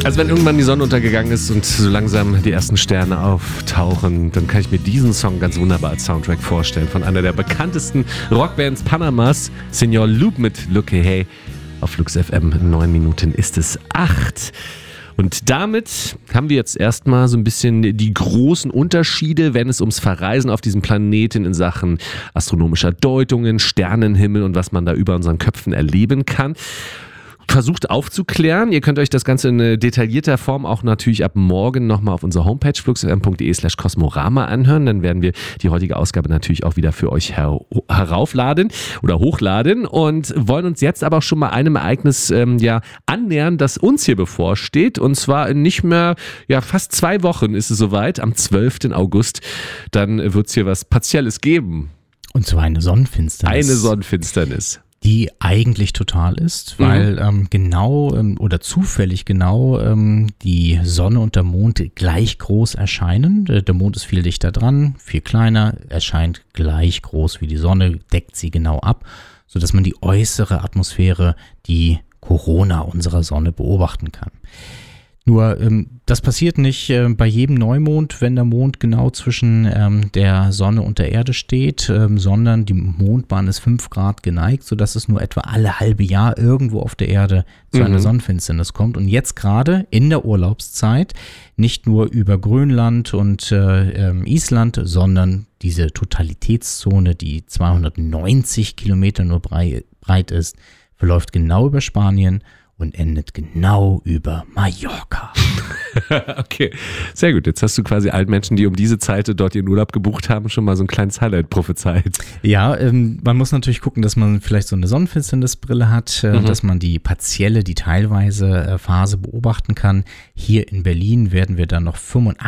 Also wenn irgendwann die Sonne untergegangen ist und so langsam die ersten Sterne auftauchen, dann kann ich mir diesen Song ganz wunderbar als Soundtrack vorstellen. Von einer der bekanntesten Rockbands Panamas, Señor Loop mit Looky Hey. Auf Flux FM, in 9 Minuten ist es 8. Und damit haben wir jetzt erstmal so ein bisschen die großen Unterschiede, wenn es ums Verreisen auf diesem Planeten in Sachen astronomischer Deutungen, Sternenhimmel und was man da über unseren Köpfen erleben kann, versucht aufzuklären. Ihr könnt euch das Ganze in detaillierter Form auch natürlich ab morgen nochmal auf unserer Homepage fluxfm.de/cosmorama anhören. Dann werden wir die heutige Ausgabe natürlich auch wieder für euch heraufladen oder hochladen und wollen uns jetzt aber auch schon mal einem Ereignis annähern, das uns hier bevorsteht. Und zwar in nicht mehr, fast 2 Wochen ist es soweit. Am 12. August, dann wird es hier was Partielles geben. Und zwar eine Sonnenfinsternis. Eine Sonnenfinsternis. Die eigentlich total ist, weil zufällig die Sonne und der Mond gleich groß erscheinen. Der Mond ist viel dichter dran, viel kleiner, erscheint gleich groß wie die Sonne, deckt sie genau ab, sodass man die äußere Atmosphäre, die Corona unserer Sonne beobachten kann. Nur das passiert nicht bei jedem Neumond, wenn der Mond genau zwischen der Sonne und der Erde steht, sondern die Mondbahn ist 5 Grad geneigt, sodass es nur etwa alle halbe Jahr irgendwo auf der Erde zu einer Sonnenfinsternis kommt. Und jetzt gerade in der Urlaubszeit nicht nur über Grönland und Island, sondern diese Totalitätszone, die 290 Kilometer nur breit ist, verläuft genau über Spanien und endet genau über Mallorca. Okay, sehr gut. Jetzt hast du quasi allen Menschen, die um diese Zeit dort ihren Urlaub gebucht haben, schon mal so ein kleines Highlight prophezeit. Ja, man muss natürlich gucken, dass man vielleicht so eine Sonnenfinsternisbrille hat, dass man die teilweise Phase beobachten kann. Hier in Berlin werden wir dann noch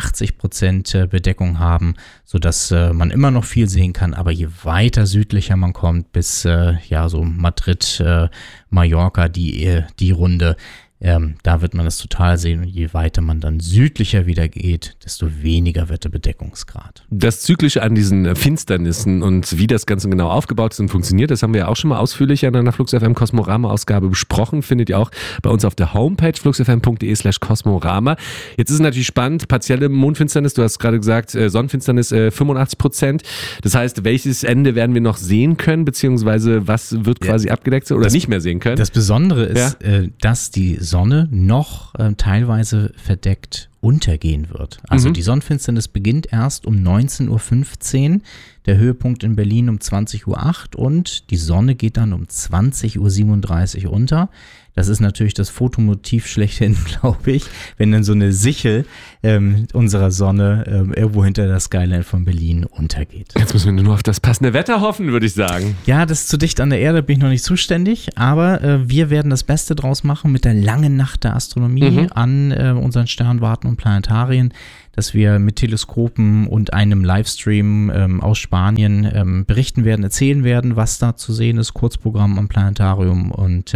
85% Bedeckung haben, sodass man immer noch viel sehen kann. Aber je weiter südlicher man kommt, bis so Madrid, Mallorca, die Runde, da wird man das total sehen, und je weiter man dann südlicher wieder geht, desto weniger wird der Bedeckungsgrad. Das Zyklische an diesen Finsternissen und wie das Ganze genau aufgebaut ist und funktioniert, das haben wir ja auch schon mal ausführlicher in einer Flux FM Cosmorama Ausgabe besprochen, findet ihr auch bei uns auf der Homepage fluxfm.de/cosmorama. Jetzt ist es natürlich spannend, partielle Mondfinsternis, du hast gerade gesagt, Sonnenfinsternis 85%. Das heißt, welches Ende werden wir noch sehen können, beziehungsweise was wird quasi abgedeckt oder nicht mehr sehen können? Das Besondere ist, dass die Sonne noch teilweise verdeckt untergehen wird. Also die Sonnenfinsternis beginnt erst um 19.15 Uhr, der Höhepunkt in Berlin um 20.08 Uhr und die Sonne geht dann um 20.37 Uhr unter. Das ist natürlich das Fotomotiv schlechthin, glaube ich, wenn dann so eine Sichel unserer Sonne irgendwo hinter der Skyline von Berlin untergeht. Jetzt müssen wir nur auf das passende Wetter hoffen, würde ich sagen. Ja, das ist zu dicht an der Erde, bin ich noch nicht zuständig, aber wir werden das Beste draus machen mit der langen Nacht der Astronomie an unseren Sternwarten und Planetarien, dass wir mit Teleskopen und einem Livestream aus Spanien berichten werden, erzählen werden, was da zu sehen ist, Kurzprogramm am Planetarium und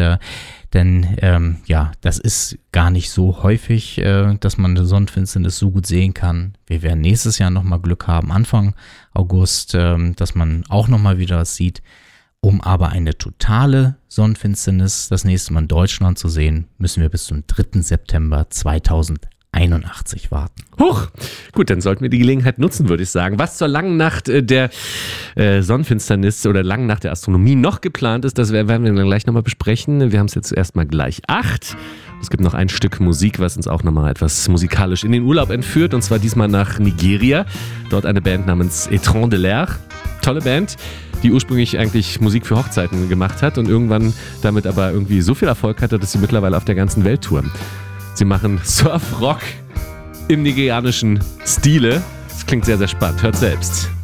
das ist gar nicht so häufig, dass man eine Sonnenfinsternis so gut sehen kann. Wir werden nächstes Jahr nochmal Glück haben, Anfang August, dass man auch nochmal wieder was sieht. Um aber eine totale Sonnenfinsternis das nächste Mal in Deutschland zu sehen, müssen wir bis zum 3. September 2081 warten. Huch, gut, dann sollten wir die Gelegenheit nutzen, würde ich sagen. Was zur langen Nacht der Sonnenfinsternis oder langen Nacht der Astronomie noch geplant ist, das werden wir dann gleich nochmal besprechen. Wir haben es jetzt erstmal gleich 8. Es gibt noch ein Stück Musik, was uns auch nochmal etwas musikalisch in den Urlaub entführt, und zwar diesmal nach Nigeria. Dort eine Band namens Étrange de l'Air. Tolle Band, die ursprünglich eigentlich Musik für Hochzeiten gemacht hat und irgendwann damit aber irgendwie so viel Erfolg hatte, dass sie mittlerweile auf der ganzen Welt touren. Sie machen Surf-Rock im nigerianischen Stile. Das klingt sehr, sehr spannend. Hört selbst.